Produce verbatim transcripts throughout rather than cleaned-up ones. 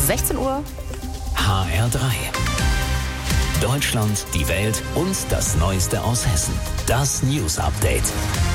sechzehn Uhr. H R drei. Deutschland, die Welt und das Neueste aus Hessen. Das News Update.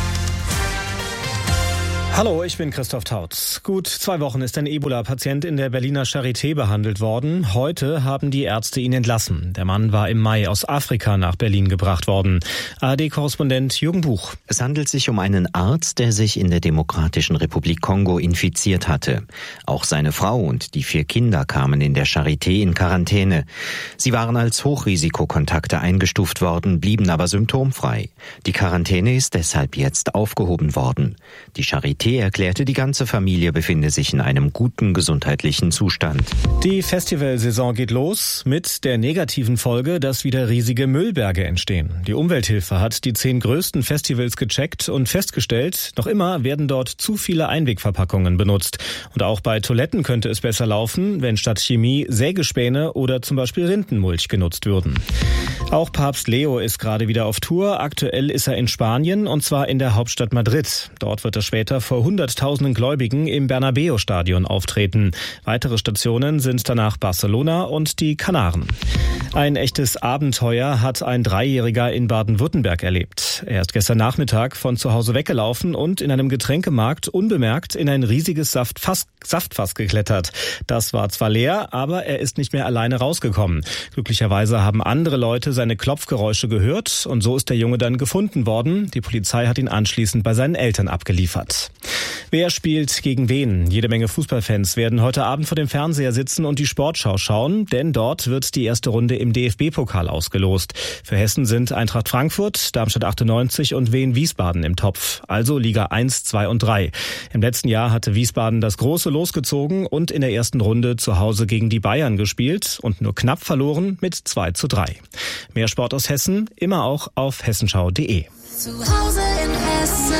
Hallo, ich bin Christoph Tautz. Gut zwei Wochen ist ein Ebola-Patient in der Berliner Charité behandelt worden. Heute haben die Ärzte ihn entlassen. Der Mann war im Mai aus Afrika nach Berlin gebracht worden. A R D-Korrespondent Jürgen Buch. Es handelt sich um einen Arzt, der sich in der Demokratischen Republik Kongo infiziert hatte. Auch seine Frau und die vier Kinder kamen in der Charité in Quarantäne. Sie waren als Hochrisikokontakte eingestuft worden, blieben aber symptomfrei. Die Quarantäne ist deshalb jetzt aufgehoben worden. Die Charité erklärte, die ganze Familie befinde sich in einem guten gesundheitlichen Zustand. Die Festivalsaison geht los mit der negativen Folge, dass wieder riesige Müllberge entstehen. Die Umwelthilfe hat die zehn größten Festivals gecheckt und festgestellt, noch immer werden dort zu viele Einwegverpackungen benutzt. Und auch bei Toiletten könnte es besser laufen, wenn statt Chemie Sägespäne oder zum Beispiel Rindenmulch genutzt würden. Auch Papst Leo ist gerade wieder auf Tour. Aktuell ist er in Spanien und zwar in der Hauptstadt Madrid. Dort wird er später vor hunderttausenden Gläubigen im Bernabeu-Stadion auftreten. Weitere Stationen sind danach Barcelona und die Kanaren. Ein echtes Abenteuer hat ein Dreijähriger in Baden-Württemberg erlebt. Er ist gestern Nachmittag von zu Hause weggelaufen und in einem Getränkemarkt unbemerkt in ein riesiges Saftfass, Saftfass geklettert. Das war zwar leer, aber er ist nicht mehr alleine rausgekommen. Glücklicherweise haben andere Leute seine Klopfgeräusche gehört und so ist der Junge dann gefunden worden. Die Polizei hat ihn anschließend bei seinen Eltern abgeliefert. Wer spielt gegen wen? Jede Menge Fußballfans werden heute Abend vor dem Fernseher sitzen und die Sportschau schauen, denn dort wird die erste Runde im D F B-Pokal ausgelost. Für Hessen sind Eintracht Frankfurt, Darmstadt achtundneunzig und Wien Wiesbaden im Topf, also Liga eins, zwei und drei. Im letzten Jahr hatte Wiesbaden das große Los gezogen und in der ersten Runde zu Hause gegen die Bayern gespielt und nur knapp verloren mit zwei zu drei. Mehr Sport aus Hessen, immer auch auf hessenschau punkt de. Zu Hause in Hessen.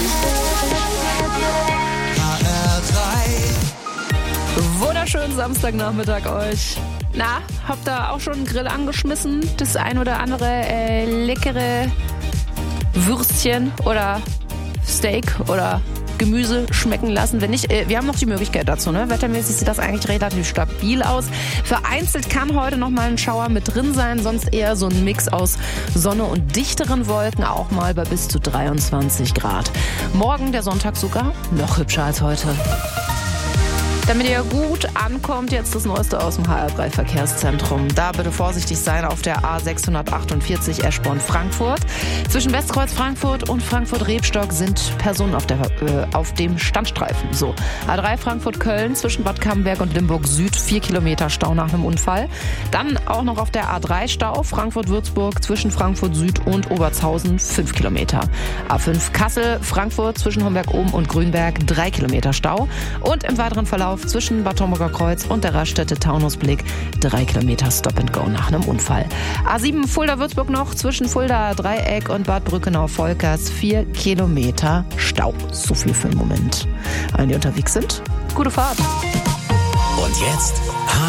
H R drei. Wunderschönen Samstagnachmittag euch. Na, habt ihr auch schon einen Grill angeschmissen? Das ein oder andere äh, leckere Würstchen oder Steak oder Gemüse schmecken lassen. Wenn nicht, äh, wir haben noch die Möglichkeit dazu. Ne? Wettermäßig sieht das eigentlich relativ stabil aus. Vereinzelt kann heute noch mal ein Schauer mit drin sein, sonst eher so ein Mix aus Sonne und dichteren Wolken, auch mal bei bis zu dreiundzwanzig Grad. Morgen, der Sonntag, sogar noch hübscher als heute. Damit ihr gut ankommt, jetzt das Neueste aus dem H R drei Verkehrszentrum. Da bitte vorsichtig sein auf der A sechshundertachtundvierzig Eschborn-Frankfurt. Zwischen Westkreuz Frankfurt und Frankfurt-Rebstock sind Personen auf, der, äh, auf dem Standstreifen. So, A drei Frankfurt-Köln zwischen Bad Camberg und Limburg Süd, vier Kilometer Stau nach einem Unfall. Dann auch noch auf der A drei Stau, Frankfurt-Würzburg zwischen Frankfurt Süd und Obertshausen, fünf Kilometer. A fünf Kassel, Frankfurt zwischen Homberg-Ohm und Grünberg, drei Kilometer Stau. Und im weiteren Verlauf zwischen Bad Homburger Kreuz und der Raststätte Taunusblick drei Kilometer Stop and Go nach einem Unfall. A sieben Fulda-Würzburg noch zwischen Fulda Dreieck und Bad Brückenau-Volkers vier Kilometer Stau. So viel für den Moment. Wenn die unterwegs sind, gute Fahrt. Und jetzt